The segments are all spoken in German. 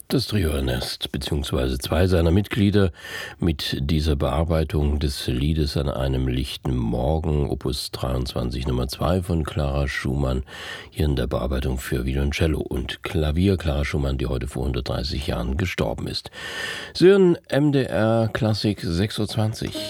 Das Trio Ernest bzw. zwei seiner Mitglieder mit dieser Bearbeitung des Liedes An einem lichten Morgen, Opus 23 Nummer 2 von Clara Schumann, hier in der Bearbeitung für Violoncello und Klavier. Clara Schumann, die heute vor 130 Jahren gestorben ist. Sie hören MDR Klassik 6:20 Uhr.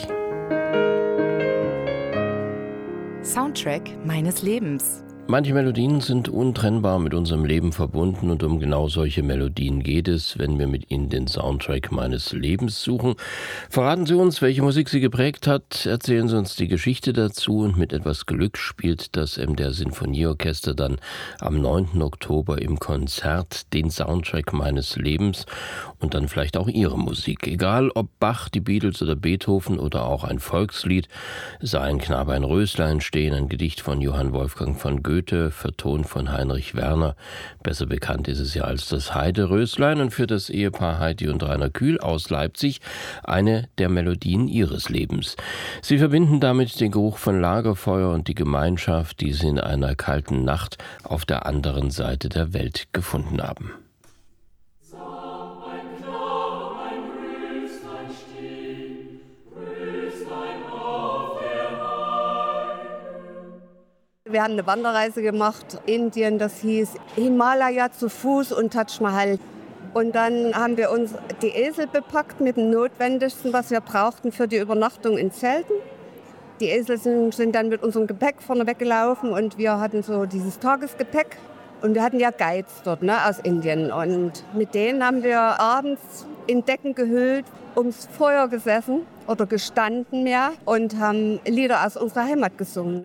Soundtrack meines Lebens. Manche Melodien sind untrennbar mit unserem Leben verbunden und um genau solche Melodien geht es, wenn wir mit Ihnen den Soundtrack meines Lebens suchen. Verraten Sie uns, welche Musik Sie geprägt hat, erzählen Sie uns die Geschichte dazu und mit etwas Glück spielt das MDR Sinfonieorchester dann am 9. Oktober im Konzert den Soundtrack meines Lebens und dann vielleicht auch Ihre Musik. Egal ob Bach, die Beatles oder Beethoven oder auch ein Volkslied, sei ein Knabe ein Röslein stehen, ein Gedicht von Johann Wolfgang von Goethe, vertont von Heinrich Werner. Besser bekannt ist es ja als das Heideröslein und für das Ehepaar Heidi und Rainer Kühl aus Leipzig eine der Melodien ihres Lebens. Sie verbinden damit den Geruch von Lagerfeuer und die Gemeinschaft, die sie in einer kalten Nacht auf der anderen Seite der Welt gefunden haben. Wir haben eine Wanderreise gemacht, Indien, das hieß Himalaya zu Fuß und Taj Mahal. Und dann haben wir uns die Esel bepackt mit dem Notwendigsten, was wir brauchten für die Übernachtung in Zelten. Die Esel sind dann mit unserem Gepäck vorne weggelaufen und wir hatten so dieses Tagesgepäck. Und wir hatten ja Guides dort, aus Indien. Und mit denen haben wir abends in Decken gehüllt, ums Feuer gesessen oder gestanden mehr und haben Lieder aus unserer Heimat gesungen.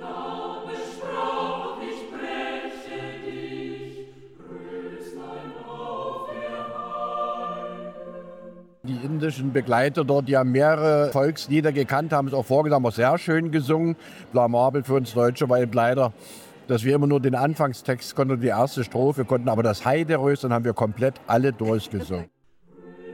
Die indischen Begleiter dort, die haben mehrere Volkslieder gekannt, haben es auch vorgesungen, haben auch sehr schön gesungen. Blamabel für uns Deutsche, weil leider, dass wir immer nur den Anfangstext konnten, die erste Strophe konnten, aber das Heideröslein haben wir komplett alle durchgesungen.